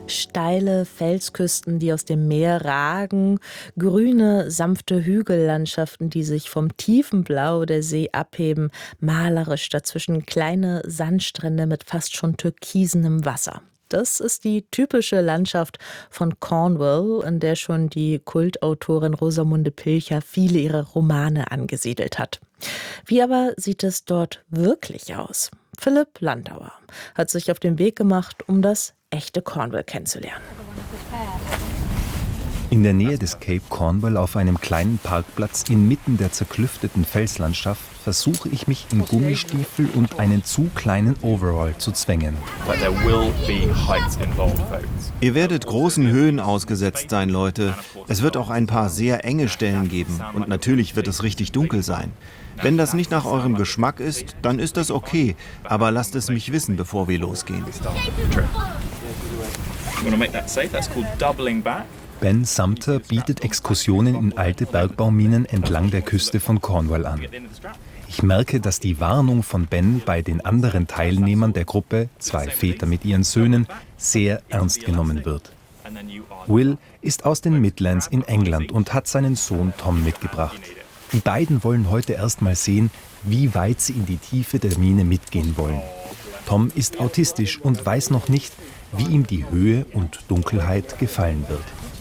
Steile Felsküsten, die aus dem Meer ragen, grüne, sanfte Hügellandschaften, die sich vom tiefen Blau der See abheben, malerisch dazwischen kleine Sandstrände mit fast schon türkisenem Wasser. Das ist die typische Landschaft von Cornwall, in der schon die Kultautorin Rosamunde Pilcher viele ihrer Romane angesiedelt hat. Wie aber sieht es dort wirklich aus? Philipp Landauer hat sich auf den Weg gemacht, um das echte Cornwall kennenzulernen. In der Nähe des Cape Cornwall auf einem kleinen Parkplatz inmitten der zerklüfteten Felslandschaft versuche ich mich in Gummistiefel und einen zu kleinen Overall zu zwängen. Ihr werdet großen Höhen ausgesetzt sein, Leute. Es wird auch ein paar sehr enge Stellen geben und natürlich wird es richtig dunkel sein. Wenn das nicht nach eurem Geschmack ist, dann ist das okay, aber lasst es mich wissen, bevor wir losgehen. Ben Sumter bietet Exkursionen in alte Bergbauminen entlang der Küste von Cornwall an. Ich merke, dass die Warnung von Ben bei den anderen Teilnehmern der Gruppe, 2 Väter mit ihren Söhnen, sehr ernst genommen wird. Will ist aus den Midlands in England und hat seinen Sohn Tom mitgebracht. Die beiden wollen heute erst mal sehen, wie weit sie in die Tiefe der Mine mitgehen wollen. Tom ist autistisch und weiß noch nicht, wie ihm die Höhe und Dunkelheit gefallen wird.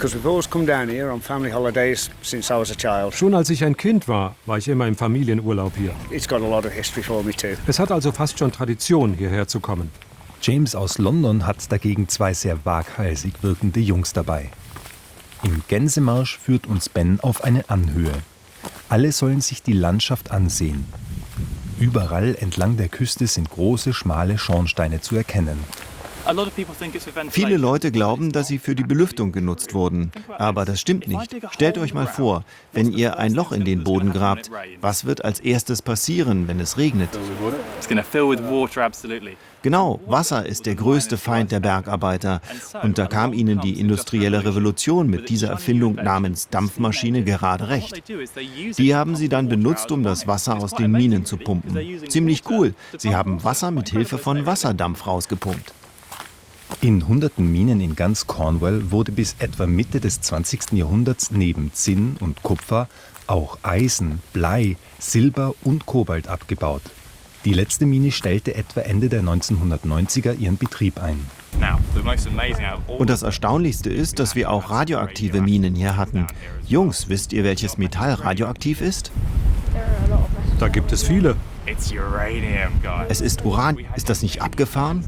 Schon als ich ein Kind war ich immer im Familienurlaub hier. Es hat also fast schon Tradition, hierher zu kommen. James aus London hat dagegen 2 sehr waghalsig wirkende Jungs dabei. Im Gänsemarsch führt uns Ben auf eine Anhöhe. Alle sollen sich die Landschaft ansehen. Überall entlang der Küste sind große, schmale Schornsteine zu erkennen. Viele Leute glauben, dass sie für die Belüftung genutzt wurden. Aber das stimmt nicht. Stellt euch mal vor, wenn ihr ein Loch in den Boden grabt, was wird als erstes passieren, wenn es regnet? Genau, Wasser ist der größte Feind der Bergarbeiter. Und da kam ihnen die industrielle Revolution mit dieser Erfindung namens Dampfmaschine gerade recht. Die haben sie dann benutzt, um das Wasser aus den Minen zu pumpen. Ziemlich cool. Sie haben Wasser mit Hilfe von Wasserdampf rausgepumpt. In hunderten Minen in ganz Cornwall wurde bis etwa Mitte des 20. Jahrhunderts neben Zinn und Kupfer auch Eisen, Blei, Silber und Kobalt abgebaut. Die letzte Mine stellte etwa Ende der 1990er ihren Betrieb ein. Und das Erstaunlichste ist, dass wir auch radioaktive Minen hier hatten. Jungs, wisst ihr, welches Metall radioaktiv ist? Da gibt es viele. Es ist Uran. Ist das nicht abgefahren?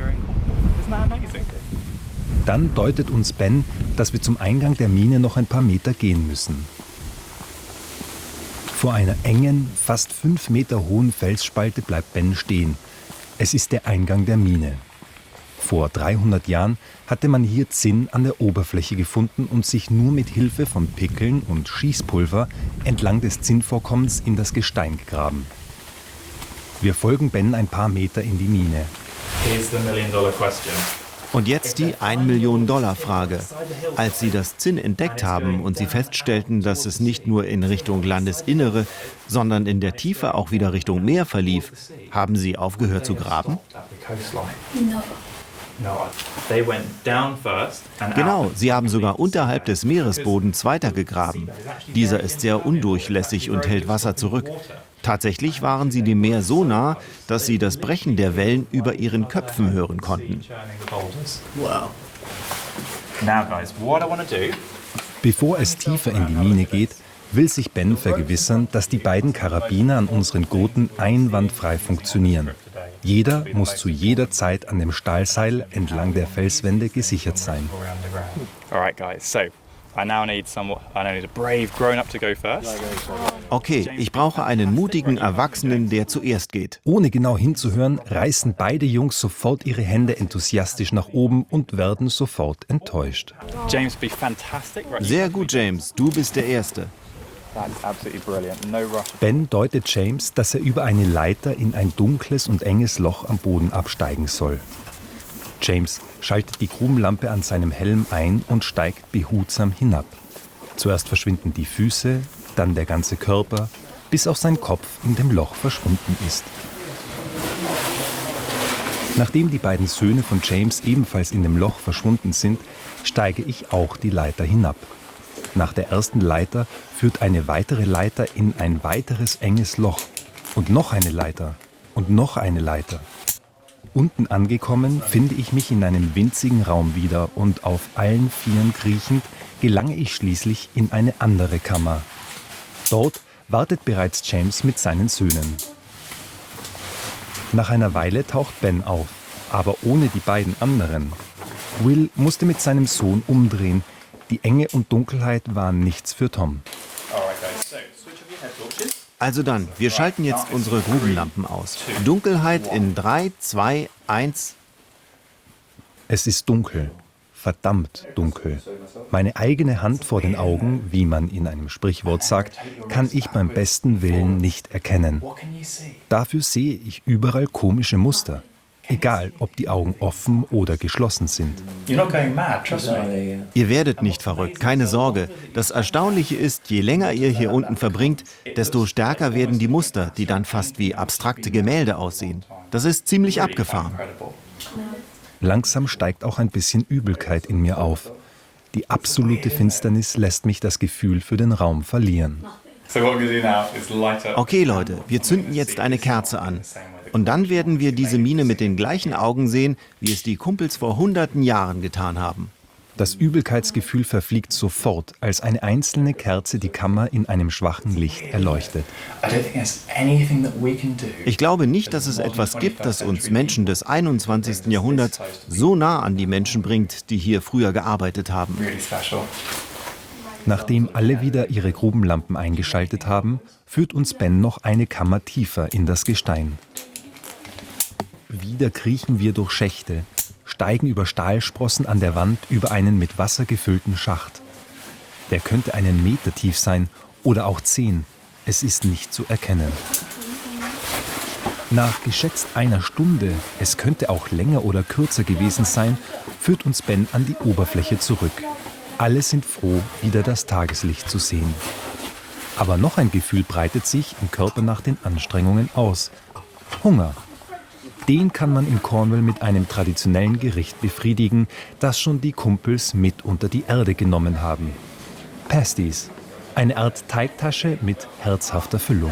Dann deutet uns Ben, dass wir zum Eingang der Mine noch ein paar Meter gehen müssen. Vor einer engen, fast 5 Meter hohen Felsspalte bleibt Ben stehen. Es ist der Eingang der Mine. Vor 300 Jahren hatte man hier Zinn an der Oberfläche gefunden und sich nur mit Hilfe von Pickeln und Schießpulver entlang des Zinnvorkommens in das Gestein gegraben. Wir folgen Ben ein paar Meter in die Mine. Und jetzt die $1-Million-Frage. Als sie das Zinn entdeckt haben und sie feststellten, dass es nicht nur in Richtung Landesinnere, sondern in der Tiefe auch wieder Richtung Meer verlief, haben sie aufgehört zu graben? Genau, sie haben sogar unterhalb des Meeresbodens weitergegraben. Dieser ist sehr undurchlässig und hält Wasser zurück. Tatsächlich waren sie dem Meer so nah, dass sie das Brechen der Wellen über ihren Köpfen hören konnten. Bevor es tiefer in die Mine geht, will sich Ben vergewissern, dass die beiden Karabiner an unseren Gurten einwandfrei funktionieren. Jeder muss zu jeder Zeit an dem Stahlseil entlang der Felswände gesichert sein. Okay, ich brauche einen mutigen Erwachsenen, der zuerst geht. Ohne genau hinzuhören, reißen beide Jungs sofort ihre Hände enthusiastisch nach oben und werden sofort enttäuscht. Sehr gut, James, du bist der Erste. Ben deutet James, dass er über eine Leiter in ein dunkles und enges Loch am Boden absteigen soll. James schaltet die Grubenlampe an seinem Helm ein und steigt behutsam hinab. Zuerst verschwinden die Füße, dann der ganze Körper, bis auch sein Kopf in dem Loch verschwunden ist. Nachdem die beiden Söhne von James ebenfalls in dem Loch verschwunden sind, steige ich auch die Leiter hinab. Nach der ersten Leiter führt eine weitere Leiter in ein weiteres enges Loch. Und noch eine Leiter. Und noch eine Leiter. Unten angekommen, finde ich mich in einem winzigen Raum wieder und auf allen Vieren kriechend gelange ich schließlich in eine andere Kammer. Dort wartet bereits James mit seinen Söhnen. Nach einer Weile taucht Ben auf, aber ohne die beiden anderen. Will musste mit seinem Sohn umdrehen. Die Enge und Dunkelheit waren nichts für Tom. Also dann, wir schalten jetzt unsere Grubenlampen aus. Dunkelheit in 3, 2, 1. Es ist dunkel, verdammt dunkel. Meine eigene Hand vor den Augen, wie man in einem Sprichwort sagt, kann ich beim besten Willen nicht erkennen. Dafür sehe ich überall komische Muster. Egal, ob die Augen offen oder geschlossen sind. Ihr werdet nicht verrückt, keine Sorge. Das Erstaunliche ist, je länger ihr hier unten verbringt, desto stärker werden die Muster, die dann fast wie abstrakte Gemälde aussehen. Das ist ziemlich abgefahren. Langsam steigt auch ein bisschen Übelkeit in mir auf. Die absolute Finsternis lässt mich das Gefühl für den Raum verlieren. Okay, Leute, wir zünden jetzt eine Kerze an. Und dann werden wir diese Mine mit den gleichen Augen sehen, wie es die Kumpels vor hunderten Jahren getan haben. Das Übelkeitsgefühl verfliegt sofort, als eine einzelne Kerze die Kammer in einem schwachen Licht erleuchtet. Ich glaube nicht, dass es etwas gibt, das uns Menschen des 21. Jahrhunderts so nah an die Menschen bringt, die hier früher gearbeitet haben. Nachdem alle wieder ihre Grubenlampen eingeschaltet haben, führt uns Ben noch eine Kammer tiefer in das Gestein. Wieder kriechen wir durch Schächte, steigen über Stahlsprossen an der Wand über einen mit Wasser gefüllten Schacht. Der könnte einen Meter tief sein oder auch 10. Es ist nicht zu erkennen. Nach geschätzt einer Stunde, es könnte auch länger oder kürzer gewesen sein, führt uns Ben an die Oberfläche zurück. Alle sind froh, wieder das Tageslicht zu sehen. Aber noch ein Gefühl breitet sich im Körper nach den Anstrengungen aus. Hunger. Den kann man in Cornwall mit einem traditionellen Gericht befriedigen, das schon die Kumpels mit unter die Erde genommen haben. Pasties, eine Art Teigtasche mit herzhafter Füllung.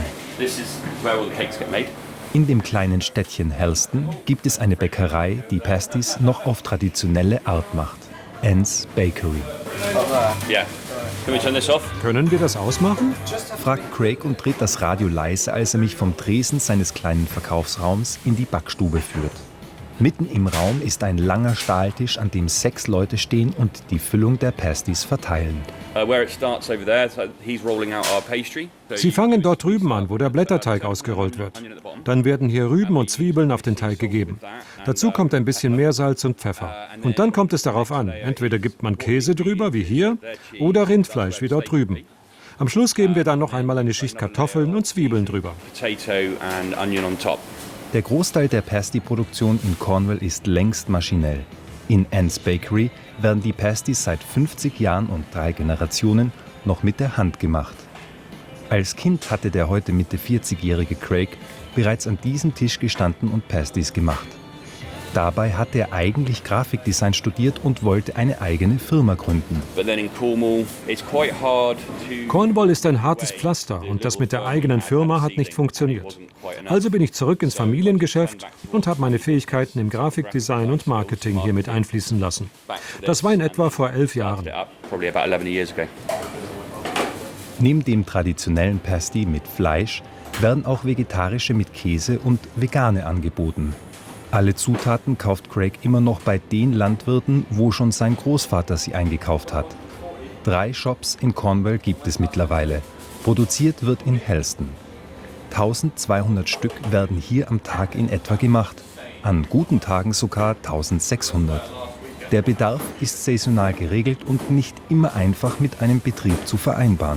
In dem kleinen Städtchen Helston gibt es eine Bäckerei, die Pasties noch auf traditionelle Art macht. Anne's Bakery. Können wir das ausmachen? Fragt Craig und dreht das Radio leise, als er mich vom Tresen seines kleinen Verkaufsraums in die Backstube führt. Mitten im Raum ist ein langer Stahltisch, an dem 6 Leute stehen und die Füllung der Pasties verteilen. Sie fangen dort drüben an, wo der Blätterteig ausgerollt wird. Dann werden hier Rüben und Zwiebeln auf den Teig gegeben. Dazu kommt ein bisschen Meersalz und Pfeffer. Und dann kommt es darauf an, entweder gibt man Käse drüber, wie hier, oder Rindfleisch, wie dort drüben. Am Schluss geben wir dann noch einmal eine Schicht Kartoffeln und Zwiebeln drüber. Der Großteil der Pasty-Produktion in Cornwall ist längst maschinell. In Anne's Bakery werden die Pasties seit 50 Jahren und 3 Generationen noch mit der Hand gemacht. Als Kind hatte der heute Mitte 40-jährige Craig bereits an diesem Tisch gestanden und Pasties gemacht. Dabei hatte er eigentlich Grafikdesign studiert und wollte eine eigene Firma gründen. Cornwall ist ein hartes Pflaster und das mit der eigenen Firma hat nicht funktioniert. Also bin ich zurück ins Familiengeschäft und habe meine Fähigkeiten im Grafikdesign und Marketing hier mit einfließen lassen. Das war in etwa vor 11 Jahren. Neben dem traditionellen Pasty mit Fleisch werden auch vegetarische mit Käse und vegane angeboten. Alle Zutaten kauft Craig immer noch bei den Landwirten, wo schon sein Großvater sie eingekauft hat. 3 Shops in Cornwall gibt es mittlerweile. Produziert wird in Helston. 1200 Stück werden hier am Tag in etwa gemacht. An guten Tagen sogar 1600. Der Bedarf ist saisonal geregelt und nicht immer einfach mit einem Betrieb zu vereinbaren.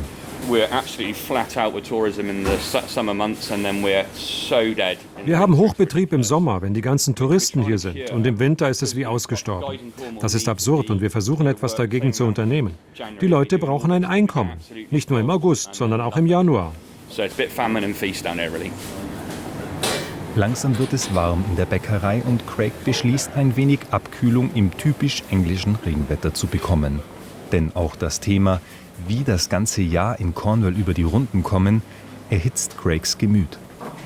Wir haben Hochbetrieb im Sommer, wenn die ganzen Touristen hier sind. Und im Winter ist es wie ausgestorben. Das ist absurd und wir versuchen etwas dagegen zu unternehmen. Die Leute brauchen ein Einkommen. Nicht nur im August, sondern auch im Januar. Langsam wird es warm in der Bäckerei und Craig beschließt, ein wenig Abkühlung im typisch englischen Regenwetter zu bekommen. Denn auch das Thema, wie das ganze Jahr in Cornwall über die Runden kommen, erhitzt Craigs Gemüt.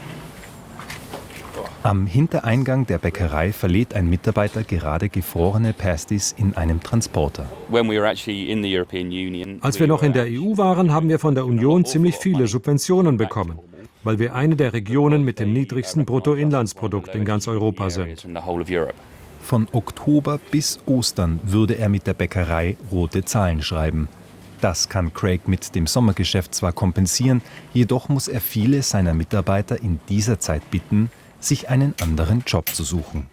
Am Hintereingang der Bäckerei verlädt ein Mitarbeiter gerade gefrorene Pasties in einem Transporter. Als wir noch in der EU waren, haben wir von der Union ziemlich viele Subventionen bekommen, weil wir eine der Regionen mit dem niedrigsten Bruttoinlandsprodukt in ganz Europa sind. Von Oktober bis Ostern würde er mit der Bäckerei rote Zahlen schreiben. Das kann Craig mit dem Sommergeschäft zwar kompensieren, jedoch muss er viele seiner Mitarbeiter in dieser Zeit bitten, sich einen anderen Job zu suchen.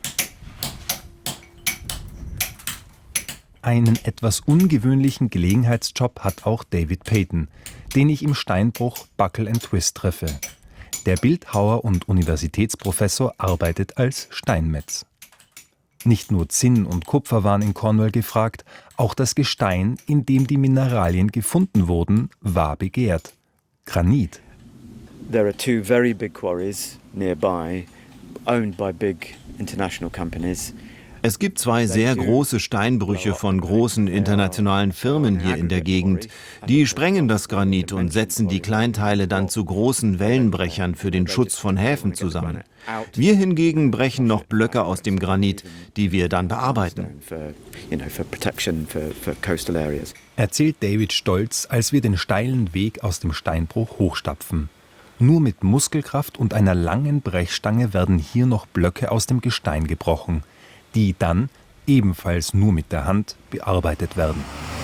Einen etwas ungewöhnlichen Gelegenheitsjob hat auch David Peyton, den ich im Steinbruch Buckle & Twist treffe. Der Bildhauer und Universitätsprofessor arbeitet als Steinmetz. Nicht nur Zinn und Kupfer waren in Cornwall gefragt, auch das Gestein, in dem die Mineralien gefunden wurden, war begehrt: Granit. There are two very big quarries nearby, owned by big international companies. Es gibt 2 sehr große Steinbrüche von großen internationalen Firmen hier in der Gegend. Die sprengen das Granit und setzen die Kleinteile dann zu großen Wellenbrechern für den Schutz von Häfen zusammen. Wir hingegen brechen noch Blöcke aus dem Granit, die wir dann bearbeiten. Erzählt David stolz, als wir den steilen Weg aus dem Steinbruch hochstapfen. Nur mit Muskelkraft und einer langen Brechstange werden hier noch Blöcke aus dem Gestein gebrochen, die dann, ebenfalls nur mit der Hand, bearbeitet werden.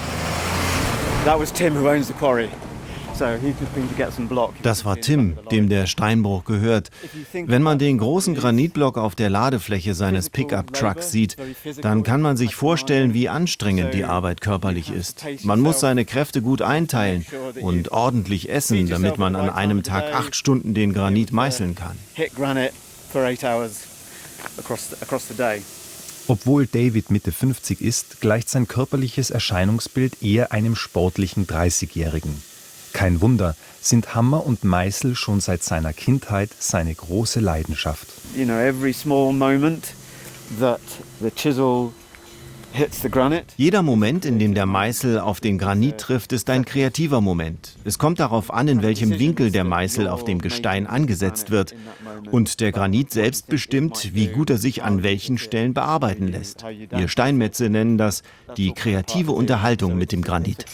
Das war Tim, dem der Steinbruch gehört. Wenn man den großen Granitblock auf der Ladefläche seines Pickup-Trucks sieht, dann kann man sich vorstellen, wie anstrengend die Arbeit körperlich ist. Man muss seine Kräfte gut einteilen und ordentlich essen, damit man an einem Tag 8 Stunden den Granit meißeln kann. Obwohl David Mitte 50 ist, gleicht sein körperliches Erscheinungsbild eher einem sportlichen 30-Jährigen. Kein Wunder, sind Hammer und Meißel schon seit seiner Kindheit seine große Leidenschaft. Jeder Moment, in dem der Meißel auf den Granit trifft, ist ein kreativer Moment. Es kommt darauf an, in welchem Winkel der Meißel auf dem Gestein angesetzt wird. Und der Granit selbst bestimmt, wie gut er sich an welchen Stellen bearbeiten lässt. Wir Steinmetze nennen das die kreative Unterhaltung mit dem Granit.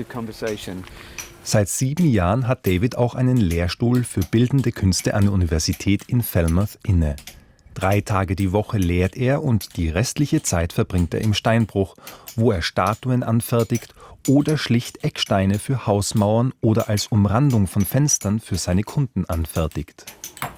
Seit 7 Jahren hat David auch einen Lehrstuhl für bildende Künste an der Universität in Falmouth inne. 3 Tage die Woche lehrt er und die restliche Zeit verbringt er im Steinbruch, wo er Statuen anfertigt oder schlicht Ecksteine für Hausmauern oder als Umrandung von Fenstern für seine Kunden anfertigt.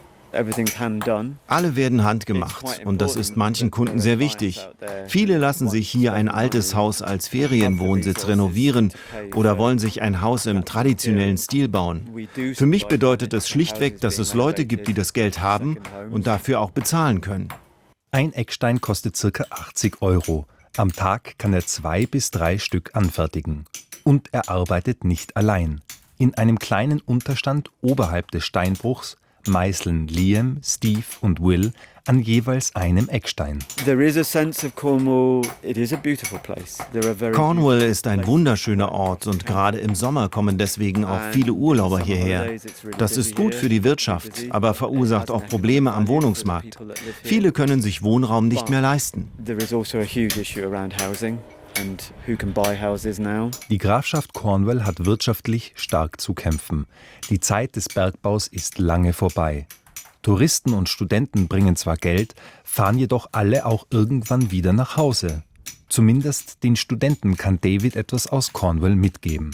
Alle werden handgemacht und das ist manchen Kunden sehr wichtig. Viele lassen sich hier ein altes Haus als Ferienwohnsitz renovieren oder wollen sich ein Haus im traditionellen Stil bauen. Für mich bedeutet es schlichtweg, dass es Leute gibt, die das Geld haben und dafür auch bezahlen können. Ein Eckstein kostet ca. 80 €. Am Tag kann er 2 bis 3 Stück anfertigen. Und er arbeitet nicht allein. In einem kleinen Unterstand oberhalb des Steinbruchs meißeln Liam, Steve und Will an jeweils einem Eckstein. Cornwall ist ein wunderschöner Ort und gerade im Sommer kommen deswegen auch viele Urlauber hierher. Das ist gut für die Wirtschaft, aber verursacht auch Probleme am Wohnungsmarkt. Viele können sich Wohnraum nicht mehr leisten. Die Grafschaft Cornwall hat wirtschaftlich stark zu kämpfen. Die Zeit des Bergbaus ist lange vorbei. Touristen und Studenten bringen zwar Geld, fahren jedoch alle auch irgendwann wieder nach Hause. Zumindest den Studenten kann David etwas aus Cornwall mitgeben.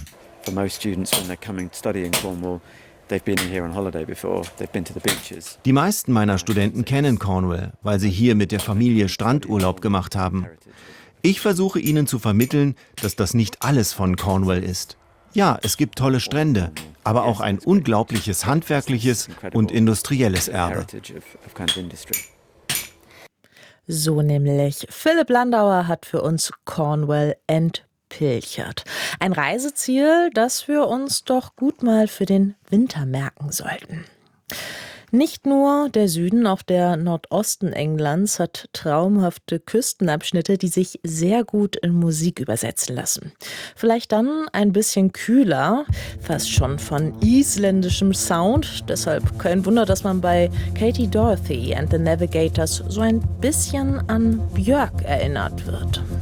Die meisten meiner Studenten kennen Cornwall, weil sie hier mit der Familie Strandurlaub gemacht haben. Ich versuche ihnen zu vermitteln, dass das nicht alles von Cornwall ist. Ja, es gibt tolle Strände, aber auch ein unglaubliches handwerkliches und industrielles Erbe. So nämlich. Philipp Landauer hat für uns Cornwall entpilchert. Ein Reiseziel, das wir uns doch gut mal für den Winter merken sollten. Nicht nur der Süden, auch der Nordosten Englands hat traumhafte Küstenabschnitte, die sich sehr gut in Musik übersetzen lassen. Vielleicht dann ein bisschen kühler, fast schon von isländischem Sound. Deshalb kein Wunder, dass man bei Katie Dorothy and the Navigators so ein bisschen an Björk erinnert wird.